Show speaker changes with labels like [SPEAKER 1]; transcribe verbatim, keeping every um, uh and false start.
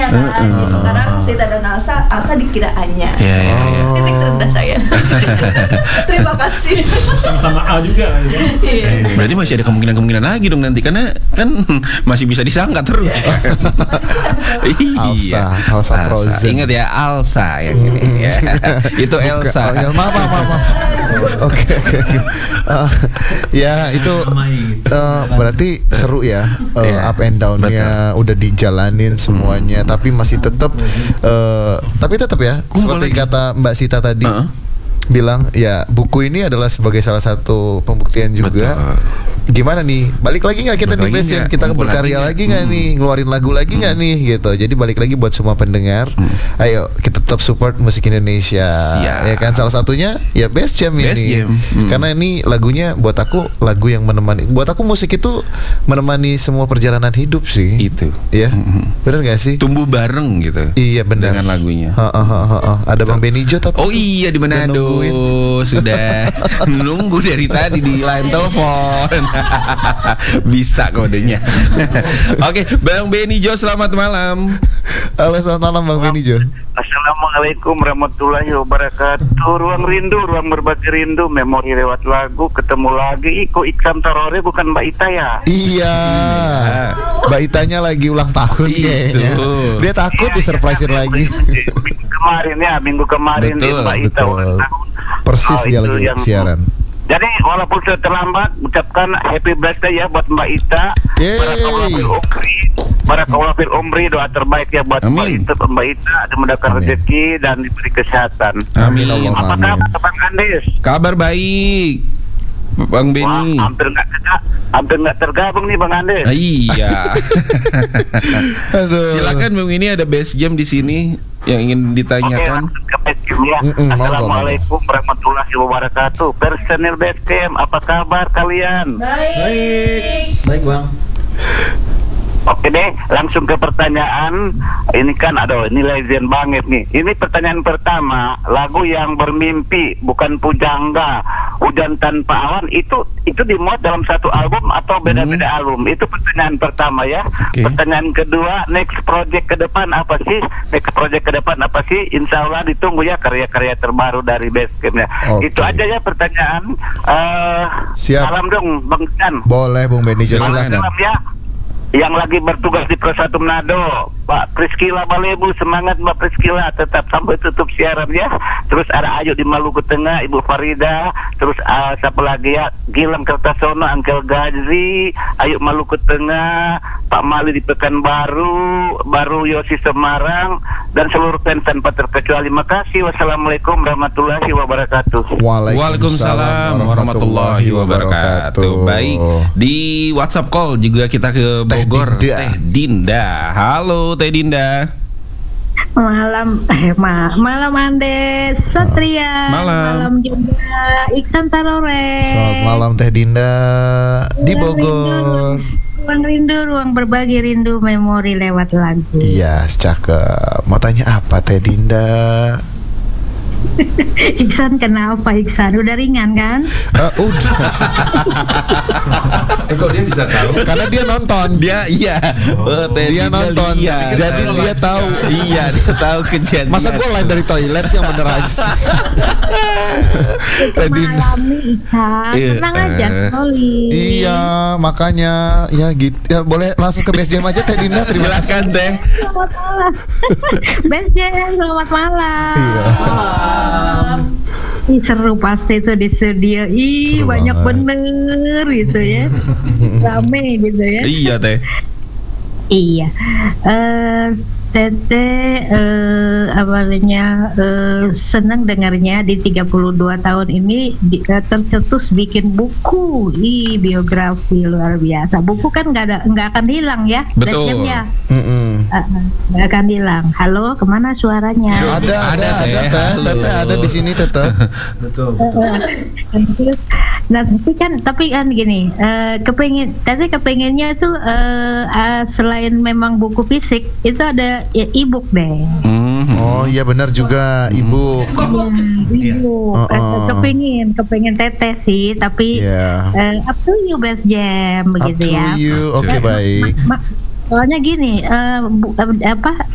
[SPEAKER 1] A-nya kan. Uh, uh, gitu. Sekarang Sita dan Alsa, Alsa dikira A-nya.
[SPEAKER 2] Iya, iya, iya.
[SPEAKER 1] Titik terendah saya. Terima kasih.
[SPEAKER 3] Sama A juga.
[SPEAKER 1] Iya.
[SPEAKER 2] Berarti masih ada kemungkinan-kemungkinan lagi dong nanti, karena kan masih bisa disangka terus.
[SPEAKER 4] Alsa, Alsa Frozen.
[SPEAKER 2] Ingat ya, Alsa yang ini ya. Itu Elsa.
[SPEAKER 4] Oh, ya, maaf, maaf, maaf. Oke, oke. Uh, Ya itu uh, berarti seru ya, uh,
[SPEAKER 2] yeah,
[SPEAKER 4] up and down-nya udah dijalanin semuanya, hmm. tapi masih tetap, uh, tapi tetap ya,
[SPEAKER 2] Kumpul
[SPEAKER 4] seperti
[SPEAKER 2] lagi.
[SPEAKER 4] kata Mbak Sita tadi. Uh-huh. Bilang ya buku ini adalah sebagai salah satu pembuktian juga. Betul. Gimana nih, balik lagi nggak kita di Best Jam, kita berkarya lagi nggak hmm. nih, ngeluarin lagu lagi nggak hmm. nih gitu. Jadi balik lagi buat semua pendengar, hmm. ayo kita tetap support musik Indonesia. Siap. Ya kan, salah satunya ya Best Jam Best ini Jam. Hmm. Karena ini lagunya buat aku lagu yang menemani, buat aku musik itu menemani semua perjalanan hidup sih.
[SPEAKER 2] Itu
[SPEAKER 4] ya, hmm. benar nggak sih, tumbuh
[SPEAKER 2] bareng gitu.
[SPEAKER 4] Iya benar,
[SPEAKER 2] dengan lagunya.
[SPEAKER 4] Ha, ha, ha, ha, ha. Ada Bang Benny Jo tapi
[SPEAKER 2] oh iya di Manado sudah menunggu dari tadi di line telepon. Bisa kodenya. Oke, Bang Benny Jo, selamat malam.
[SPEAKER 4] Halo, selamat malam Bang Benny Jo.
[SPEAKER 5] Assalamualaikum warahmatullahi wabarakatuh. Ruang rindu, ruang berbagi rindu, memori lewat lagu, ketemu lagi. Iko Iksan Tarore, bukan Mbak Ita ya?
[SPEAKER 4] Iya, Mbak Itanya lagi ulang tahun kayaknya. Dia takut ya, disurprisein ya, lagi.
[SPEAKER 5] Minggu kemarin ya, minggu kemarin
[SPEAKER 4] betul,
[SPEAKER 5] dia Mbak Ita ulang tahun.
[SPEAKER 4] Persis oh, dia lagi
[SPEAKER 5] yang
[SPEAKER 4] siaran.
[SPEAKER 5] Jadi walaupun sudah terlambat, ucapkan happy birthday ya buat Mbak Ita. Barakallahu fil umri, barakallahu fil umri, doa terbaik ya buat Mbak Ita, Mbak Ita dimudahkan rezeki dan diberi kesehatan.
[SPEAKER 2] Amin.
[SPEAKER 5] Apa kabar Bang Andes?
[SPEAKER 2] Kabar baik, Bang Benny.
[SPEAKER 5] Wah, hampir nggak hampir nggak tergabung nih Bang Andes.
[SPEAKER 2] Ah, iya. Aduh. Silakan Bang, ini ada Best Jam di sini yang ingin ditanyakan.
[SPEAKER 5] Oke, Best Jam ya. Mm-mm, Assalamualaikum warahmatullahi wabarakatuh. Personil Best Jam, apa kabar kalian?
[SPEAKER 1] Baik.
[SPEAKER 3] Baik Bang.
[SPEAKER 5] Oke deh, langsung ke pertanyaan. Ini kan aduh, ini legend banget nih. Ini pertanyaan pertama, lagu yang bermimpi bukan pujangga, hujan tanpa awan, itu itu dimuat dalam satu album atau beda-beda hmm. album? Itu pertanyaan pertama ya. Okay. Pertanyaan kedua, next project ke depan apa sih? Next project ke depan apa sih? Insya Allah ditunggu ya karya-karya terbaru dari Best Jam ya. Okay. Itu aja ya pertanyaan. Uh,
[SPEAKER 4] Siap.
[SPEAKER 5] Salam dong Bang Chan.
[SPEAKER 4] Boleh Bung Benny Jo, silakan.
[SPEAKER 5] Salam ya. Yang lagi bertugas di Pro satu Manado, Mbak Priskila Balebu, semangat Mbak Priskila, tetap sampai tutup siaran ya. Terus ada Ayu di Maluku Tengah, Ibu Farida, terus uh, siapa lagi ya, Gilang Kertasono, Angkel Gazi, Ayu Maluku Tengah, Pak Mali di Pekanbaru, Baru Yosi Semarang, dan seluruh fans tanpa terkecuali. Makasih. Wassalamualaikum warahmatullahi wabarakatuh.
[SPEAKER 2] Waalaikumsalam warahmatullahi wabarakatuh. Baik, di WhatsApp call juga kita ke Bogor. Teh Dinda. Teh Dinda. Halo Teh Dinda.
[SPEAKER 6] Malam eh ma malam Andes Satria.
[SPEAKER 2] Malam.
[SPEAKER 6] Malam juga Iksan Tarore.
[SPEAKER 4] Selamat malam Teh Dinda di Bogor.
[SPEAKER 6] Ruang rindu, ruang berbagi rindu, memori lewat lagu.
[SPEAKER 4] Iya, cakep. Mau tanya apa Teh Dinda?
[SPEAKER 6] Iksan kenapa Iksan? Udah ringan kan?
[SPEAKER 4] Uh, udah.
[SPEAKER 2] Eh kok dia bisa tahu?
[SPEAKER 4] Karena dia nonton.
[SPEAKER 2] Dia iya. Oh,
[SPEAKER 4] dia nonton. Iya. Jadi dia tahu.
[SPEAKER 2] Iya, dia tahu kejadian.
[SPEAKER 4] Masa gue live dari toilet yang bener aja.
[SPEAKER 6] Tadi alami Iksan. Tenang aja, Oli.
[SPEAKER 4] Iya, makanya ya gitu. Ya boleh langsung ke Best Jam aja Teh Dinda. Terima kasih.
[SPEAKER 2] Teh.
[SPEAKER 6] Selamat malam. Best Jam, selamat malam.
[SPEAKER 4] Iya.
[SPEAKER 6] Ih, seru pasti itu di studio. Ih, seru banyak banget. Bener gitu ya. Rame gitu ya.
[SPEAKER 2] Iya Teh.
[SPEAKER 6] Iya. Uh, Tete uh, awalnya uh, senang dengarnya di tiga puluh dua tahun ini di, uh, tercetus bikin buku. Ih, biografi luar biasa. Buku kan nggak ada nggak akan hilang ya.
[SPEAKER 2] Betul.
[SPEAKER 6] Ya. Nggak uh, akan hilang. Halo, kemana suaranya?
[SPEAKER 4] Ada, ada, ada, Teh. Tete ada di sini Tete.
[SPEAKER 3] Betul.
[SPEAKER 6] Terus, nah tapi kan, tapi kan gini, uh, kepengen, Tete kepengennya tuh uh, uh, selain memang buku fisik, itu ada ya, e-book deh.
[SPEAKER 2] Mm-hmm.
[SPEAKER 4] Oh iya benar juga e-book.
[SPEAKER 6] Ya, e-book. Uh-uh. Kepengin, kepengin Tete sih, tapi yeah. uh, up to you Best Jam begitu ya.
[SPEAKER 4] Up to you, oke okay, baik.
[SPEAKER 6] Ma- ma- Soalnya gini, uh, bu, uh, apa